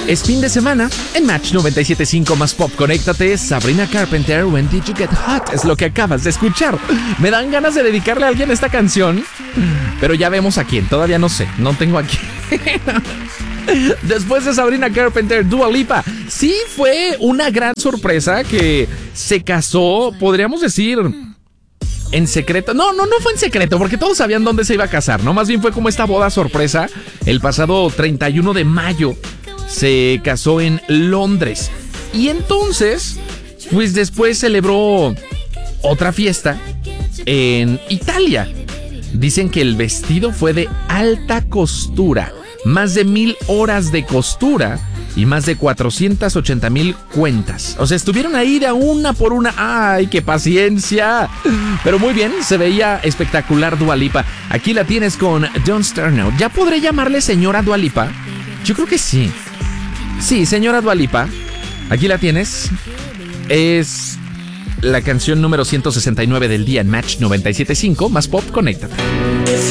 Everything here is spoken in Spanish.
Es fin de semana en Match 97.5 más Pop. Conéctate, Sabrina Carpenter, When Did You Get Hot? Es lo que acabas de escuchar. Me dan ganas de dedicarle a alguien esta canción, pero ya vemos a quién. Todavía no sé, no tengo a quién. Después de Sabrina Carpenter, Dua Lipa. Sí, fue una gran sorpresa que se casó, podríamos decir, en secreto. No fue en secreto, porque todos sabían dónde se iba a casar, ¿no? Más bien fue como esta boda sorpresa. El pasado 31 de mayo se casó en Londres. Y entonces, pues después celebró otra fiesta en Italia. Dicen que el vestido fue de alta costura, más de 1,000 horas de costura y más de 480,000 cuentas. O sea, estuvieron ahí de una por una. ¡Ay, qué paciencia! Pero muy bien, se veía espectacular Dua Lipa. Aquí la tienes con Don't Start Now. ¿Ya podré llamarle señora Dua Lipa? Yo creo que sí. Sí, señora Dua Lipa. Aquí la tienes. Es la canción número 169 del día en Match 97.5 más Pop. Conéctate.